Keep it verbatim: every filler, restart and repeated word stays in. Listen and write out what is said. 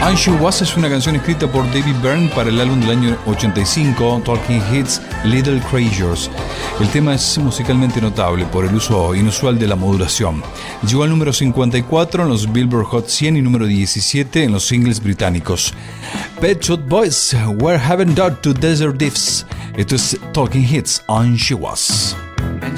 And She Was es una canción escrita por David Byrne para el álbum del año ochenta y cinco, Talking Hits Little Creatures. El tema es musicalmente notable por el uso inusual de la modulación. Llegó al número cincuenta y cuatro en los Billboard Hot cien y número diecisiete en los singles británicos. Pet Shop Boys, Where Haven't Done to Desert Diffs. Esto es Talking Hits, And She Was.